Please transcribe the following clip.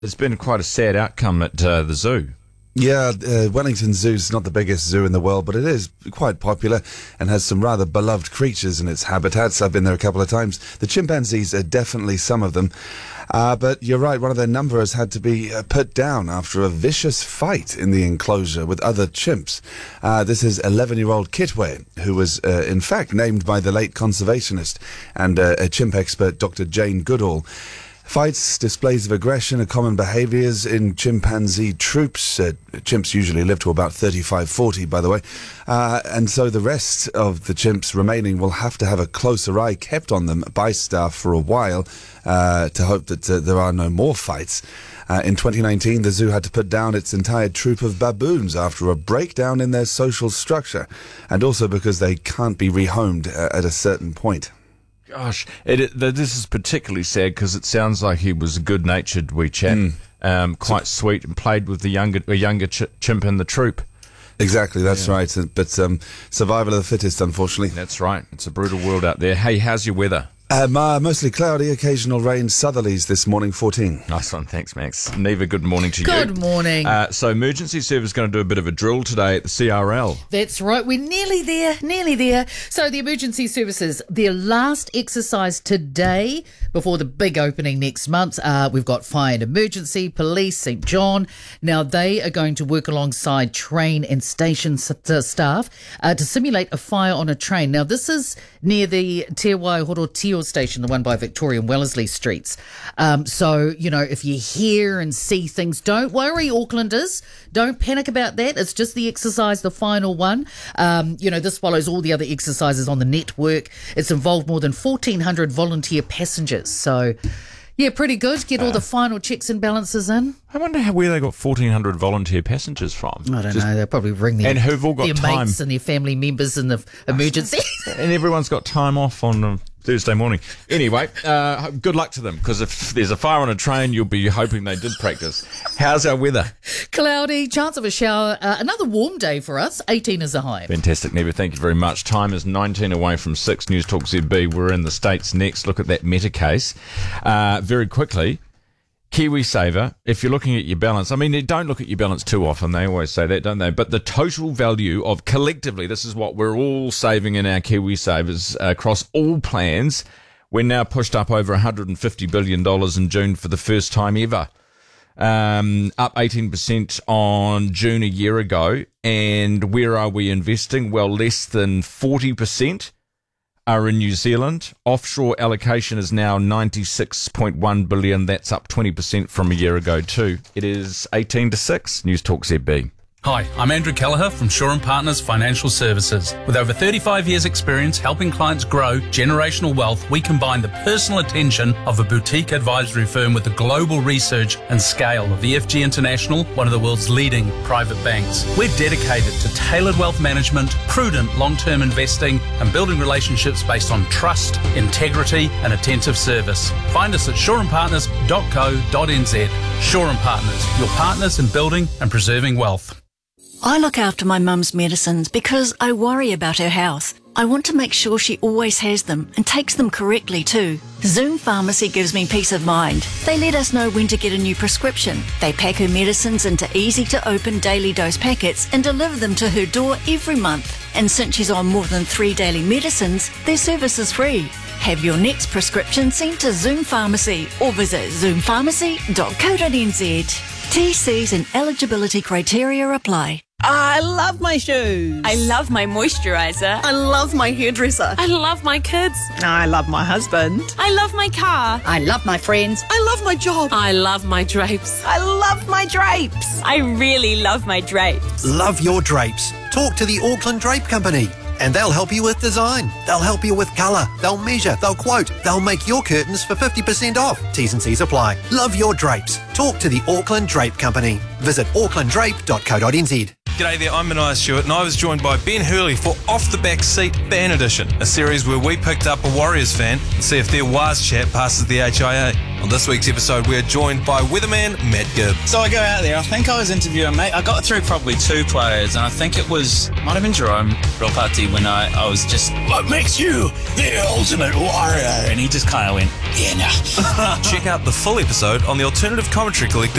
It's been quite a sad outcome at the zoo. Yeah, Wellington Zoo's not the biggest zoo in the world, but it is quite popular and has some rather beloved creatures in its habitats. I've been there a couple of times. The chimpanzees are definitely some of them. But you're right, one of their numbers had to be put down after a vicious fight in the enclosure with other chimps. This is 11-year-old Kitwe, who was in fact named by the late conservationist and a chimp expert, Dr. Jane Goodall. Fights, displays of aggression are common behaviours in chimpanzee troops. Chimps usually live to about 35-40, by the way. And so the rest of the chimps remaining will have to have a closer eye kept on them by staff for a while to hope that there are no more fights. In 2019, the zoo had to put down its entire troop of baboons after a breakdown in their social structure, and also because they can't be rehomed at a certain point. Gosh, this is particularly sad because it sounds like he was a good-natured wee chap, quite sweet, and played with a younger chimp in the troop. Exactly, that's right. But survival of the fittest, unfortunately. That's right. It's a brutal world out there. Hey, how's your weather? Mostly cloudy, occasional rain, southerlies this morning, 14. Nice one, thanks, Max. Neva, good morning to you. Good morning. So Emergency Service is going to do a bit of a drill today at the CRL. That's right, we're nearly there. So the Emergency Services, their last exercise today before the big opening next month. We've got Fire and Emergency, Police, St John. Now they are going to work alongside train and station staff to simulate a fire on a train. Now this is near the Te Waihorotio station, the one by Victoria and Wellesley Streets. So, if you hear and see things, don't worry, Aucklanders. Don't panic about that. It's just the exercise, the final one. This follows all the other exercises on the network. It's involved more than 1,400 volunteer passengers. So, yeah, pretty good. Get all the final checks and balances in. I wonder where they got 1,400 volunteer passengers from. I don't know. They'll probably ring their, and who've all got their time. mates and their family members in the emergency. And everyone's got time off on Thursday morning. Anyway, good luck to them, because if there's a fire on a train, you'll be hoping they did practice. How's our weather? Cloudy, chance of a shower. Another warm day for us. 18 is the high. Fantastic, Neva. Thank you very much. Time is 19 away from 6. News Talk ZB. We're in the States next. Look at that Meta case. Very quickly, KiwiSaver, if you're looking at your balance, don't look at your balance too often. They always say that, don't they? But the total value of collectively, this is what we're all saving in our KiwiSavers across all plans. We're now pushed up over $150 billion in June for the first time ever. Up 18% on June a year ago. And where are we investing? Well, less than 40% are in New Zealand. Offshore allocation is now 96.1 billion. That's up 20% from a year ago too. It is 18 to 6. News Talk ZB. Hi, I'm Andrew Kelleher from Shaw & Partners Financial Services. With over 35 years' experience helping clients grow generational wealth, we combine the personal attention of a boutique advisory firm with the global research and scale of EFG International, one of the world's leading private banks. We're dedicated to tailored wealth management, prudent long-term investing, and building relationships based on trust, integrity, and attentive service. Find us at shawandpartners.co.nz. Shaw & Partners, your partners in building and preserving wealth. I look after my mum's medicines because I worry about her health. I want to make sure she always has them and takes them correctly too. Zoom Pharmacy gives me peace of mind. They let us know when to get a new prescription. They pack her medicines into easy-to-open daily dose packets and deliver them to her door every month. And since she's on more than 3 daily medicines, their service is free. Have your next prescription sent to Zoom Pharmacy or visit zoompharmacy.co.nz. TCs and eligibility criteria apply. I love my shoes. I love my moisturiser. I love my hairdresser. I love my kids. I love my husband. I love my car. I love my friends. I love my job. I love my drapes. I love my drapes. I really love my drapes. Love your drapes. Talk to the Auckland Drape Company and they'll help you with design. They'll help you with colour. They'll measure. They'll quote. They'll make your curtains for 50% off. T's and C's apply. Love your drapes. Talk to the Auckland Drape Company. Visit aucklanddrape.co.nz. G'day there, I'm Mania Stewart, and I was joined by Ben Hurley for Off the Back Seat Fan Edition, a series where we picked up a Warriors fan and see if their Waz chat passes the HIA. On this week's episode, we're joined by weatherman Matt Gibb. So I go out there, I think I was interviewing, mate, I got through probably 2 players, and I think it might have been Jerome Ropati when I was just, what makes you the ultimate warrior? And he just kind of went, yeah, no. Check out the full episode on the Alternative Commentary Collective